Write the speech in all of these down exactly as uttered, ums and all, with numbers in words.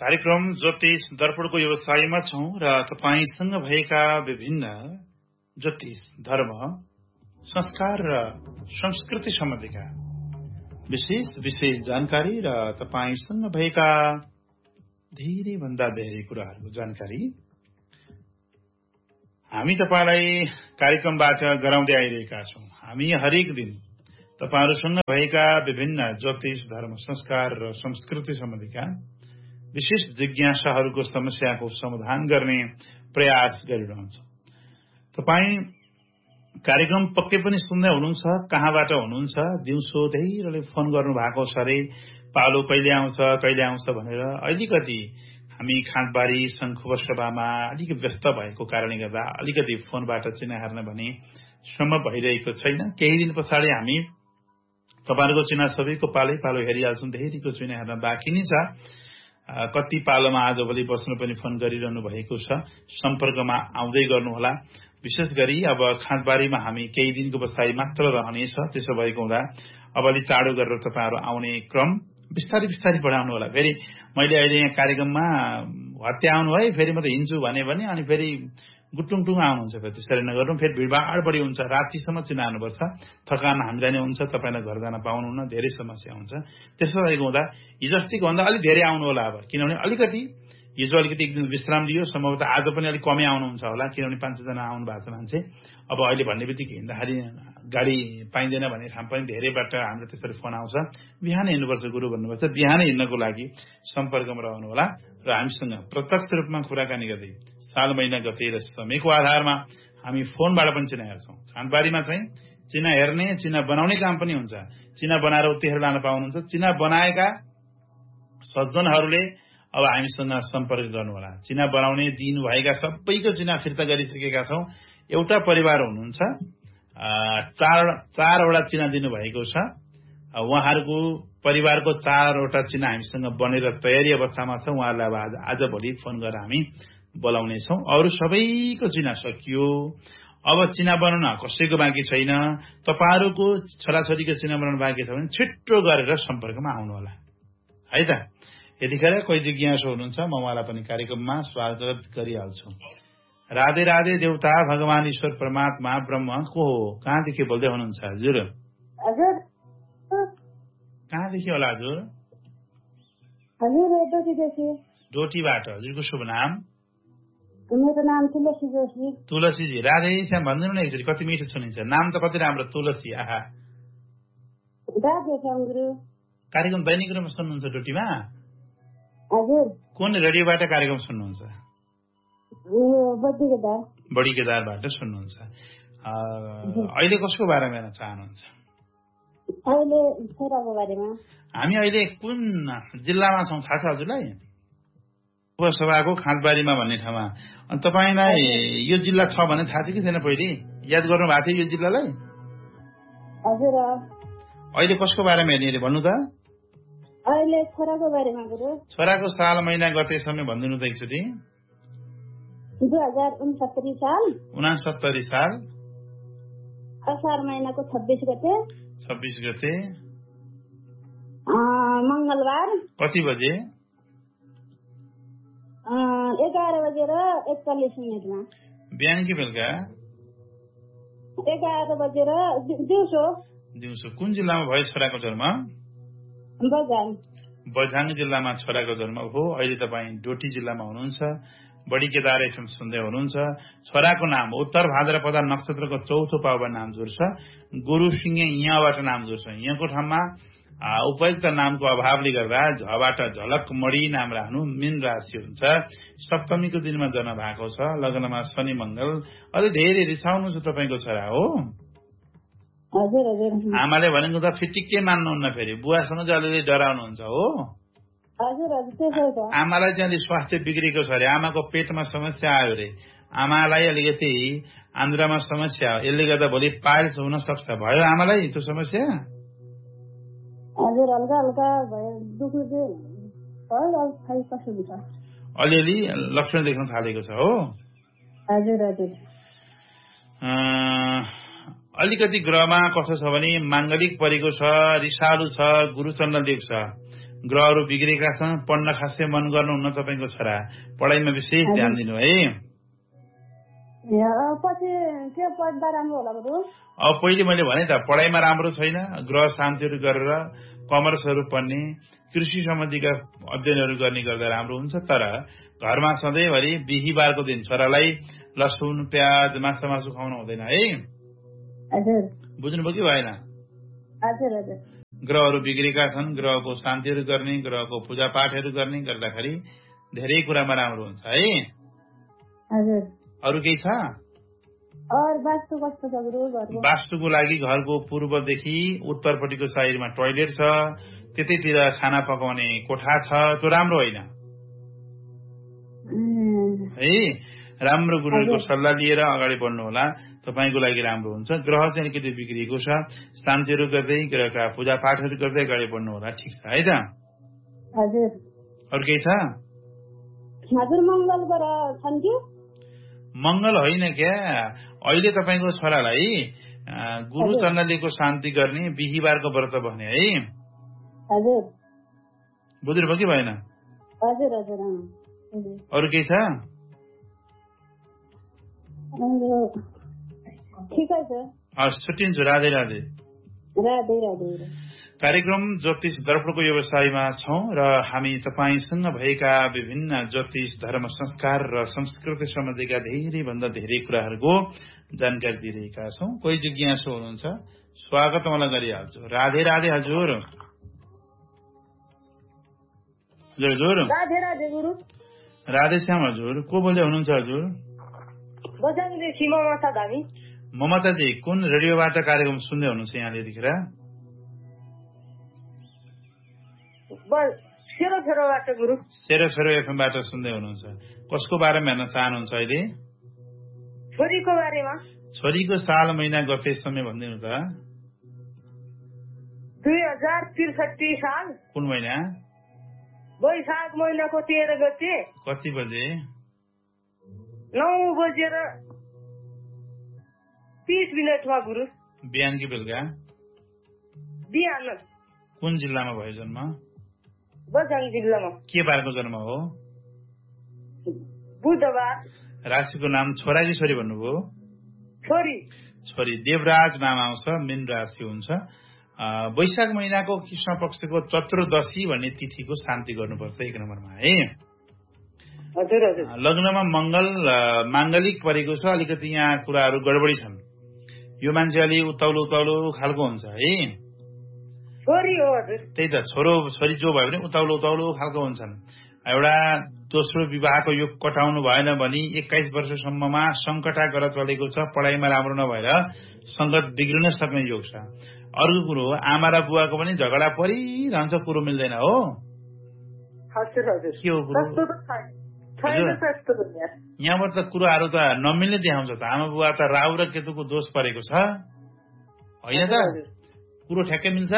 कार्यक्रम ज्योतिष दर्पणको व्यवसायमा छौं र तपाईसँग भएका विभिन्न ज्योतिष धर्म संस्कार र संस्कृति सम्बन्धीका विशेष विशेष जानकारी र तपाईसँग भएका धेरै भन्दा धेरै कुराहरूको जानकारी हामी तपाईलाई कार्यक्रमबाट गराउँदै आइरहेका छौं। हामी हरेक दिन तपाईहरुसँग भएका विभिन्न ज्योतिष धर्म संस्कार र संस्कृति सम्बन्धीका विशेष जिज्ञासाहरूको समस्याको समाधान गर्ने प्रयास गरिरहन्छौं। तपाई कार्यक्रम पक्कै पनि सुन्दै हुनुहुन्छ, कहाँबाट हुनुहुन्छ, दिउँसो धेरैले फोन गर्नु भएको छ रे, पालो कहिले आउँछ कहिले आउँछ भनेर। अलिकति हामी खाँदबारी शङ्खुवर सभामा अलिक व्यस्त भएको कारणले गर्दा अलिकति फोनबाट चिना हेर्न भने सम्म भइरहेको छैन। केही दिन पछाडि हामी तपाईहरुको चिना सबैको पालै पालो हेरिहाल्छौं। धेरैको चिना हेर्न बाँकी नै छ। कति पालोमा आजभोलि बस्नु पनि फोन गरिरहनु भएको छ। सम्पर्कमा आउँदै गर्नुहोला। विशेष गरी अब खाँदबारीमा हामी केही दिनको बसाई मात्र रहनेछ। त्यसो भएको हुँदा अब अलि चाँडो गरेर तपाईहरु आउने क्रम बिस्तारै बिस्तारै बढाउनु होला। फेरि मैले अहिले यहाँ कार्यक्रममा हत्या आउनु है, फेरि म त हिन्छु भने भने अनि फेरि गुटुङटुङ आउनुहुन्छ। फेरि त्यसरी नगर्नु, फेरि भिडभाड बढी हुन्छ। रातिसम्म चिनाउनुपर्छ। थकान हामीलाई नै हुन्छ, तपाईलाई घर जान पाउनुहुन्न, धेरै समस्या हुन्छ। त्यसो भएको हुँदा हिजो अस्तिको भन्दा अलिक धेरै आउनु होला अब, किनभने अलिकति हिजो अलिकति एक दिन विश्राम दियो। सम्भवतः आज पनि अलिक कमै आउनुहुन्छ होला, किनभने पाँच छजना आउनु भएको छ मान्छे। अब अहिले भन्ने बित्तिकै हिँड्दाखेरि गाडी पाइँदैन भन्ने ठाउँ पनि धेरैबाट हाम्रो त्यसरी फोन आउँछ। बिहानै हिँड्नुपर्छ गुरु भन्नुपर्छ। बिहानै हिँड्नको लागि सम्पर्कमा रहनु होला र हामीसँग प्रत्यक्ष रूपमा कुराकानी गर्दै साल महिना गते र समयको आधारमा हामी फोनबाट पनि चिना हेर्छौं। खाँदबारीमा चाहिँ चिना हेर्ने, चिना बनाउने काम पनि हुन्छ। चिना बनाएर उतिहरू लान पाउनुहुन्छ। चिना बनाएका सज्जनहरूले अब हामीसँग सम्पर्क गर्नुहोला। चिना बनाउने दिन भएका सबैको चिना फिर्ता गरिसकेका छौं। एउटा परिवार हुनुहुन्छ, चार चारवटा चिना दिनुभएको छ। उहाँहरूको परिवारको चारवटा चिना हामीसँग बनेर तयारी अवस्थामा छ। उहाँहरूलाई अब आज आज भोलि फोन गरेर हामी बोलाउनेछौं। अरू सबैको चिना सकियो। अब चिना बनाउन कसैको बाँकी छैन। तपाईहरुको छोराछोरीको चिना बनाउन बाँकी छ भने छिट्टो गरेर सम्पर्कमा आउनु होला है त। यतिखेर कोही जिज्ञासु हुनुहुन्छ, म उहाँलाई पनि कार्यक्रममा स्वागत गरिहाल्छु। राधे राधे देवता भगवान ईश्वर परमात्मा ब्रह्म को हो? कहाँदेखि बोल्दै हुनुहुन्छ हजुर? हजुर कहाँदेखि होला हजुर? हजुर डोटीदेखि। डोटीबाट। हजुरको शुभ नाम? मेरो नाम तुलसी जोशी। तुलसीजी, राधे श्याम भनिदिनु न एकचोटि। कति मिठो सुनिन्छ नाम त, कति राम्रो तुलसी। आहा, राधे श्याम गुरु। कार्यक्रम दैनिक रूपमा सुन्नुहुन्छ डोटीमा? हजुर। कुन रेडियोबाट कार्यक्रम सुन्नुहुन्छ? बडी केदार। बडी केदारबाट सुन्नुहुन्छ। अहिले कसको बारेमा हेर्न चाहनुहुन्छ? अहिले छोराको बारेमा। हामी अहिले कुन जिल्लामा छौं थाहा छ हजुरलाई? उपसभाको खाँदबारीमा भन्ने ठाउँमा। अनि तपाईलाई यो जिल्ला छ भने थाहा छ कि छैन? पहिले याद गर्नु भएको थियो यो जिल्लालाई? हजुर। अहिले कसको बारेमा हेर्ने अरे भन्नु त? अहिले छोराको बारेमा गुरु। छोराको साल महिना गते समय भनिदिनु त एकचोटि। दुई हजार उनसत्तरी साल। उनासत्तरी साल असार महिनाको छब्बीस गते। छब्बीस गते मंगलबार। कति बजे? एघार बजेर एकचालिस मिनटमा। बिहान कि बेलुका? एघार बजेर दिउँसो। दिउँसो। कुन जिल्लामा भयो छोराको जन्म? बझाङ। बझाङ जिल्लामा छोराको जन्म हो। अहिले तपाईँ डोटी जिल्लामा हुनुहुन्छ। बडी केदार एफएम सुन्दै हुनुहुन्छ। छोराको नाम उत्तर भाद्रपदा नक्षत्रको चौथो पाउमा नाम जोड्छ। गुरु सिंह यहाँबाट नाम जोड्छ। यहाँको ठाउँमा उपयुक्त नामको अभावले गर्दा झबाट झलक मडी नाम राख्नु। मीन राशि हुन्छ। सप्तमीको दिनमा जन्म भएको छ। लग्नमा शनि मंगल। अलि धेरै रिसाउनु छ तपाईको छोरा हो? हजुर हजुर। आमाले भनेको त फिटिक्कै मान्नुहुन्न, फेरि बुवासँग चाहिँ अलिअलि डराउनुहुन्छ हो? हजुर हजुर त्यसै त। आमालाई चाहिँ अलि स्वास्थ्य बिग्रेको छ अरे। आमाको पेटमा समस्या आयो अरे। आमालाई अलिकति आन्द्रामा समस्या, यसले गर्दा भोलि पाइल्स हुन सक्छ। भयो आमालाई त्यो समस्या? हजुर हल्का हल्का भयो, दुख्नु चाहिँ अलिअलि लक्षण देख्न थालेको छ हो? हजुर हजुर। अलिकति ग्रहमा कस्तो छ भने मांगलिक परेको छ, रिसालु छ, गुरुचण्ड देव छ। ग्रहहरू बिग्रेका छन्, पढ्न खासै मन गर्नुहुन्न तपाईँको छोरा, पढाइमा विशेष ध्यान दिनु है। पछि के पढ्दा राम्रो होला गुरु? अब पहिले मैले भने त पढाइमा राम्रो छैन, ग्रह शान्तिहरू गरेर कमर्सहरू पढ्ने, कृषि सम्बन्धीका अध्ययनहरू गर्ने गर्दा राम्रो हुन्छ। तर घरमा सधैँभरि बिहिबारको दिन छोरालाई लसुन प्याज माछा मासु खुवाउनु हुँदैन है। हजुर बुझ्नुभयो कि भएन? हजुर हजुर ग्रहहरू बिग्रेका छन्, ग्रहको शान्तिहरू गर्ने, ग्रहको पूजा पाठहरू गर्ने गर्दाखेरि धेरै कुरामा राम्रो हुन्छ है। हजुर अरू केही छ? और वास्तु कस्तो छ गुरु घरको? वास्तुको लागि घरको पूर्वदेखि उत्तरपट्टिको साइडमा टोयलेट छ, त्यतैतिर खाना पकाउने कोठा छ, त्यो राम्रो होइन है। राम्रो गुरुको सल्लाह लिएर अगाडि बढ्नु होला, तपाईँको लागि राम्रो हुन्छ। ग्रह चाहिँ अलिकति बिग्रिएको छ, शान्तिहरू गर्दै ग्रहका पूजा पाठहरू गर्दै अगाडि बढ्नु होला, ठिक छ है त? हजुर अरू केही छ? हजुर मङ्गल ग्रह छन् कि? मङ्गल होइन क्या, अहिले तपाईँको छोरालाई गुरु चण्डलीको शान्ति गर्ने, बिहिबारको व्रत बस्ने है। हजुर बुझ्नुभयो कि भएन? हजुर हजुर अरू केही छ? ठिकै छ, हस्, छुट्टिन्छु। राधे राधे। राधे राधे। कार्यक्रम ज्योतिष दर्पणको व्यवसायमा छौं र हामी तपाईसँग भएका विभिन्न ज्योतिष धर्म संस्कार र संस्कृति सम्बन्धीका धेरै भन्दा धेरै कुराहरूको जानकारी दिइरहेका छौं। कोही जिज्ञासु हुनुहुन्छ, स्वागत मलाई गरिहाल्छु। राधे राधे हजुर। हजुर राधे राधे गुरु। राधे श्याम हजुर, को बोल्दै हुनुहुन्छ हजुर? बजाङदेखि ममता धामी। ममताजी, कुन रेडियोबाट कार्यक्रम सुन्दै हुनुहुन्छ यहाँले यतिखेर? सेरो सेरोबाट गुरु। सेरो सेरो एफएमबाट सुन्दै हुनुहुन्छ। कसको बारेमा हेर्न चाहनुहुन्छ अहिले? छोरीको बारेमा। छोरीको साल महिना गते समय भनिदिनु त। दुई हजार त्रिसठी साल। कुन महिना? वैशाख महिनाको तेह्र गते। कति बजे? नौ बजेर तीस मिनटमा गुरु। बिहान कि बेलुका? बिहान। कुन जिल्लामा भयो जन्म? बझाङ जिल्लामा। के बारको जन्म हो? बुधबार। राशिको नाम छोरा कि छोरी भन्नुभयो? छोरी। छोरी। देवराज नाम आउँछ, मीन राशि हुन्छ। वैशाख महिनाको कृष्ण पक्षको चतुर्दशी भन्ने तिथिको शान्ति गर्नुपर्छ एक नम्बरमा है। हजुर हजुर। लग्नमा मंगल मांगलिक परेको छ, अलिकति यहाँ कुराहरू गडबडी छन्। यो मान्छे अलि उताउलो उताउलो खालको हुन्छ है। छोरी हो हजुर। त्यही त, छोरो छोरी जो भयो भने उताउलो उताउलो खालको हुन्छन्। एउटा दोस्रो विवाहको योग कटाउनु भएन भने एक्काइस वर्षसम्ममा संकटा गरेर चलेको छ, पढाइमा राम्रो नभएर संगत बिग्रिन सक्ने योग छ। अर्को कुरो, आमा र बुवाको पनि झगडा परिरहन्छ, कुरो मिल्दैन हो। हजुर हजुर। के हो कुरो? यहाँबाट त कुराहरू त नमिल्ने देखाउँछ त। आमा बुवा त राहु र केतुको दोष परेको छ होइन त? कुरो ठ्याक्कै मिल्छ?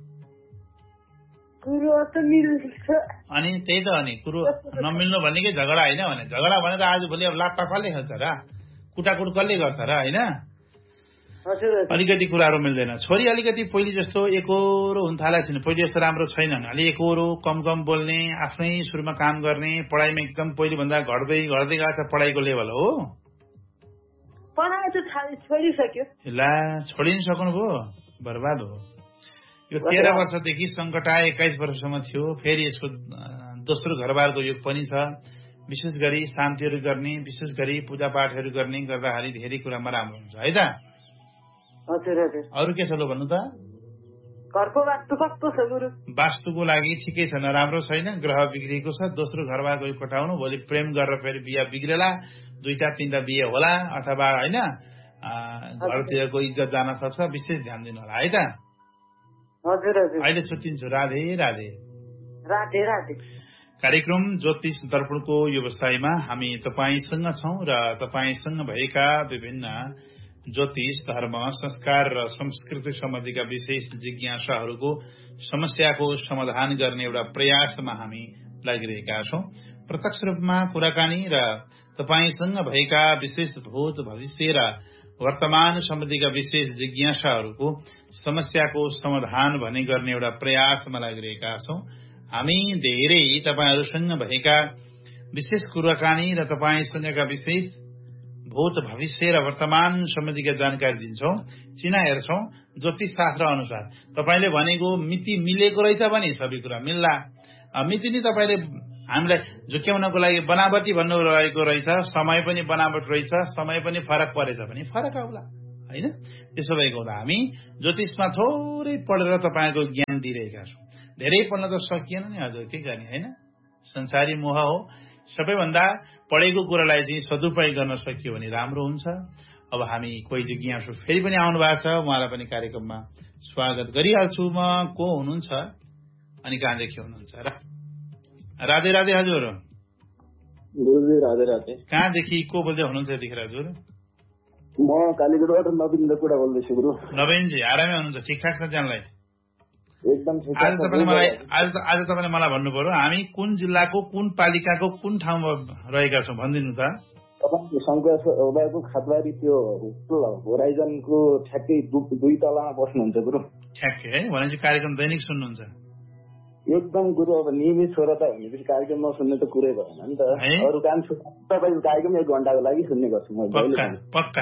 कुरो त मिल्छ। अनि त्यही त, अनि कुरो नमिल्नु भनेकै झगडा होइन भने। झगडा भनेर आज भोलि अब लात्ता कसले खेल्छ र? कुटाकुट कसले गर्छ र? होइन, अलिकति कुराहरू मिल्दैन। छोरी अलिकति पहिले जस्तो एकहोरो हुन थालेको छैन, पहिले जस्तो राम्रो छैनन्। अलि एकहोरो, कम कम बोल्ने, आफ्नै सुरमा काम गर्ने, पढाइमा एकदम पहिले भन्दा घट्दै घट्दै गएको छ पढाइको लेभल हो। पढाइ त छोडिसक्यो। ला, छोडिन सक्नुभयो? बर्बाद हो। यो तेह्र वर्षदेखि संकटा एक्काइस वर्षसम्म थियो, फेरि यसको दोस्रो घरबारको योग पनि छ। विशेष गरी शान्तिहरू गर्ने, विशेष गरी पूजा पाठहरू गर्ने गर्दाखेरि धेरै कुरामा राम्रो हुन्छ है त? हजुर हजुर। अरू के छ लो भन्नु त? घरको वास्तु कस्तो छ गुरु? वास्तुको लागि ठिकै छ, नराम्रो छैन। ग्रह बिग्रिएको छ, दोस्रो घरबारको योग कटाउनु। भोलि प्रेम गरेर फेरि बिहा बिग्रेला, दुईटा तीनटा बिहे होला, अथवा होइन घरतिरको इज्जत जान सक्छ। विशेष ध्यान दिनु होला है त? हजुर हजुर। अहिले छुट्टिन्छु। राधे राधे। राधे राधे। कार्यक्रम ज्योतिष दर्पणको व्यवसायमा हामी तपाईसँग छौं र तपाईसँग भएका विभिन्न ज्योतिष धर्म संस्कार र संस्कृति सम्बन्धीका विशेष जिज्ञासाहरूको समस्याको समाधान गर्ने एउटा प्रयासमा हामी लागिरहेका छौं। प्रत्यक्ष रूपमा कुराकानी र तपाईसँग भएका विशेष भूत भविष्य र वर्तमान सम्बन्धीका विशेष जिज्ञासाहरूको समस्याको समाधान भन्ने गर्ने एउटा प्रयासमा लागिरहेका छौं। हामी धेरै तपाईहरूसँग भएका विशेष कुराकानी र तपाईसँगका विशेष भूत भविष्य र वर्तमान सम्बन्धीका जानकारी दिन्छौं, चिना हेर्छौं ज्योतिष शास्त्र अनुसार। तपाईले भनेको मिति मिलेको रहेछ भने सबै कुरा मिल्ला, मिति नि तपाईले हामीलाई झुक्याउनको लागि बनावटी भन्नु रहेको रहेछ, समय पनि बनावट रहेछ, समय पनि फरक परेछ भने फरक आउला हैन। त्यसो भएको हुँदा हामी ज्योतिषमा थोरै पढेर तपाईको ज्ञान दिइरहेका छौं। धेरै पढ्न त सकिएन नि हजुर, के गर्ने हैन, संसारी मोह हो। सबैभन्दा पढेको कुरालाई चाहिँ सदुपयोग गर्न सकियो भने राम्रो हुन्छ। अब हामी कोही जिज्ञासु फेरि पनि आउनु भएको छ, उहाँलाई पनि कार्यक्रममा स्वागत गरिहाल्छु म। को हुनुहुन्छ अनि कहाँदेखि हुनुहुन्छ? राधे राधे हजुर। राधे राधे। कहाँदेखि को बोल्दै हुनुहुन्छ यतिखेर हजुर? म कालीगढबाट नवीन कुरा बोल्दैछु गुरु। नवीनजी आरामै हुनुहुन्छ? ठिकठाक छ जानलाई? एकदम ठिक। आज तपाईले मलाई आज आज तपाईले मलाई भन्नु पर्यो हामी कुन जिल्लाको कुन पालिकाको कुन ठाउँमा रहेका छौं भनिदिनु त। तपाईको शंकरको खातबारी त्यो होराइजनको ठ्याक्कै दुई तलामा बस्नुहुन्छ गुरु। ठ्याक्कै है, भनेपछि कार्यक्रम दैनिक सुन्नुहुन्छ? एकदम गुरु। अब नियमित श्रोता भनेपछि कार्यक्रम नसुन्ने त कुरै भएन नि त। अरू काम छु तपाईको कार्यक्रम एक घण्टाको लागि सुन्ने गर्छु म। पक्का पक्का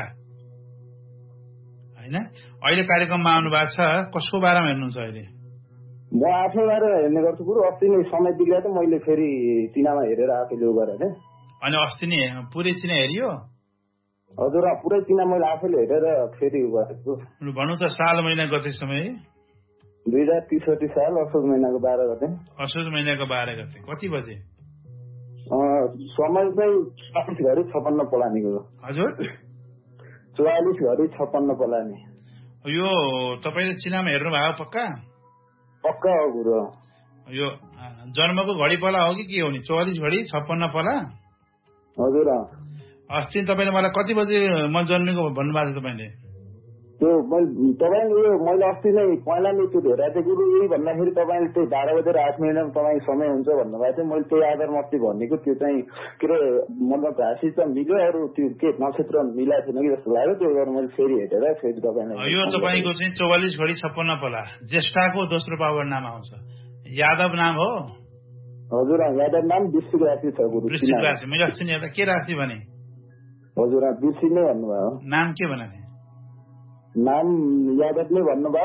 हैन। अहिले कार्यक्रममा आउनु भएको छ, कसको बारेमा हेर्नुहुन्छ अहिले? म आफै बारे हेर्ने गर्छु गुरु। अस्ति नै समय बिग्रियो त मैले फेरि चिनामा हेरेर आफैले गरेर। अनि अस्ति नै पुरै चिना हेरियो? हजुर पुरै चिना मैले आफैले हेरेर फेरि गरेको। भन्नु त साल महिना गते समय? दुई हजार त्रिसठी साल असोज महिनाको बाह्र गते। असोज महिनाको बाह्र गते कति बजे? समय चाहिँ चालिस घडी छपन्न पलानीको। हजुर चौवालिस घडी छपन्न पलानी। यो तपाईले चिनामा हेर्नु भयो पक्का? पक्का हो गुरु। यो जन्मको घडी पला हो कि के हो नि? चौवालिस घडी छप्पन्न पला? हजुर। अस्ति तपाईले मलाई कति बजे म जन्मेको भन्नुभएको थियो तपाईले? त्यो तपाईँले यो मैले अस्ति नै पहिला नै त्यो हेरेको थिएँ गुरु। यही भन्दाखेरि तपाईँले त्यो बाह्र बजेर आठ मिनटमा तपाईँको समय हुन्छ भन्नुभएको थियो। मैले त्यही आधारमा अस्ति भनेको। त्यो चाहिँ के अरे मतलब राशि त मिल्यो, अरू त्यो के नक्षत्र मिलाएको थिएन कि जस्तो लाग्यो। त्यो गरेर मैले फेरि हेरेर फेरि तपाईँलाई। यो तपाईँको चाहिँ चौवालिस घडी छप्पन्न पला ज्येष्ठाको दोस्रो पावर नाम आउँछ। यादव नाम हो? हजुर यादव नाम। वृश्चिक राशि छ गुरु। वृश्चिक राशि। मैले अस्ति नै के राशि भने? हजुर वृश्चिक नै भन्नुभयो। नाम के भनेको थिएँ? नाम यादव नै भन्नुभयो।